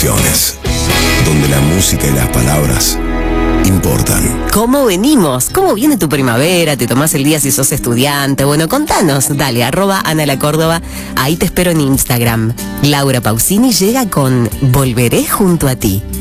Producciones, donde la música y las palabras importan. ¿Cómo venimos? ¿Cómo viene tu primavera? ¿Te tomás el día si sos estudiante? Bueno, contanos, dale, @AnaLaCórdoba, ahí te espero en Instagram. Laura Pausini llega con Volveré junto a ti.